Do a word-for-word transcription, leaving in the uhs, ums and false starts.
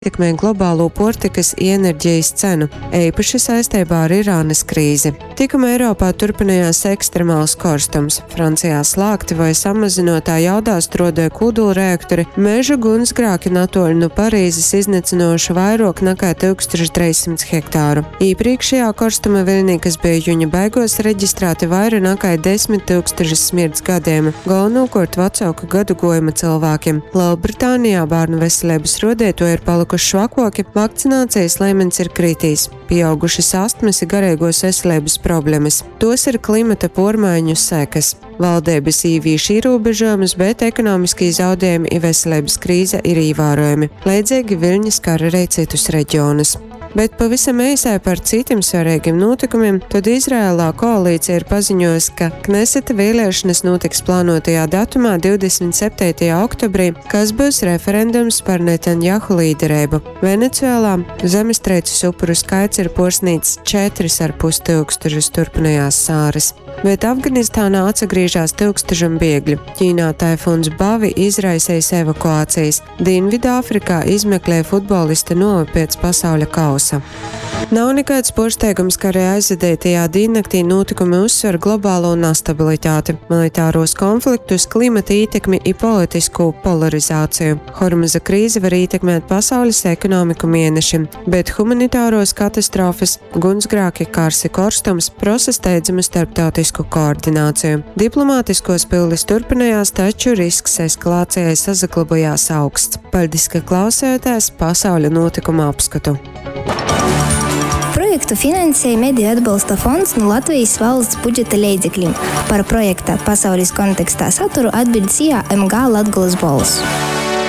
ietekmē globālo portikas ienerģijas cenu, īpaši saistībā ar Irānas krīzi. Tikmēr Eiropā turpinājās ekstremāls karstums. Francijā slāgti vai samazinotā jaudā strodoja kodolreaktori, meža gunsgrāki natoļ no Parīzes iznīcinoši vairāk nekā tūkstoš trīssimts hektāru. Iepriekšējā karstuma viļņā, kas bija juņa beigās, reģistrēti vairāk nekā desmit tūkstoši smirds gadiem, galvenokārt vecāku gadu gojuma cilvēkiem. Lielbritānijā bērnu veselības rodēto ir palikuši švakoki, vakcinācijas līmenis ir kritīs, pieaugušas astmas un garīgos veselības problēmas. Tos ir klimata pārmaiņu sekas. Valdības īvīš ierobežojumus, bet ekonomiskie zaudējumi un veselības krīze ir ievērojami. Līdzīgi viļņi skar arī citus reģionus. Bet pavisam īsai par citiem svarīgiem notikumiem, tad Izrēlā koalīcija ir paziņojusi, ka Kneseta vēlēšanas notiks plānotajā datumā divdesmit septītajā oktobrī, kas būs referendums par Netanjahu līderību. Venecuēlā zemestrīces upuru skaits ir pārsniedzis četras ar pus tūkstošus turpinājās sāras. Bet Afganistānā atsagriežās tūkstošiem bēgļu. Ķīnā taifuns Bavi izraisījis evakuācijas. Dienvidāfrikā izmeklēja futbolista novi pēc pasaules kausa. Nav nekāds pārsteigums, ka arī aizvadītajā diennaktī notikumi uzsver globālo nestabilitāti, militāros konfliktus, klimata ietekmi un politisku polarizāciju. Hormuza krīze var ietekmēt pasaules ekonomiku mēnešiem, bet humanitāros katastrofas, gunsgrāki, karsi, karstums prasa steidzamu starptautisku koordināciju. Diplomātiskos pildis turpinājās, taču risks eskalācijai saglabājās augsts. Paldies, ka klausījāties pasaules notikuma apskatu. Projektu finansēja Mediju atbalsta fonds no Latvijas valsts budžeta līdzekļiem. Par projekta pasaules kontekstā saturu atbild S I A M G Latgolas balss.